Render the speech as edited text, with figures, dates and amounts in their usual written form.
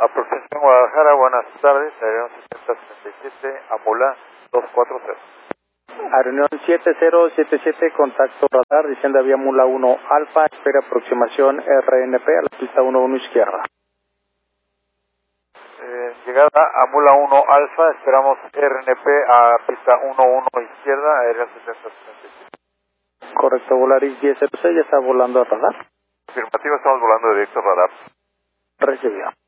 Aproximación Guadalajara, buenas tardes, avión 6077, Amula 240. A reunión 7077, contacto radar, desciende vía Mula 1 Alfa, espera aproximación RNP a la pista 11 izquierda. Llegada a Mula 1 Alfa, esperamos RNP a pista 11 izquierda, avión 7077. Correcto, Volaris 1006, ya está volando a radar. Afirmativo, estamos volando directo a radar. Recibido.